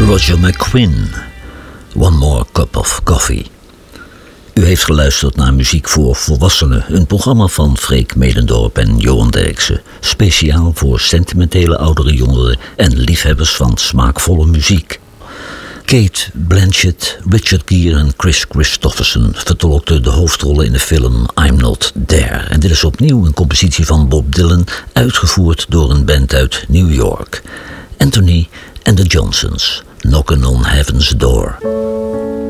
Roger McGuinn, One More Cup of Coffee. U heeft geluisterd naar Muziek voor Volwassenen, een programma van Freek Medendorp en Johan Derksen. Speciaal voor sentimentele oudere jongeren en liefhebbers van smaakvolle muziek. Cate Blanchett, Richard Gere en Kris Kristofferson vertolkten de hoofdrollen in de film I'm Not There. En dit is opnieuw een compositie van Bob Dylan, uitgevoerd door een band uit New York. Anthony and the Johnsons, Knockin' on Heaven's Door.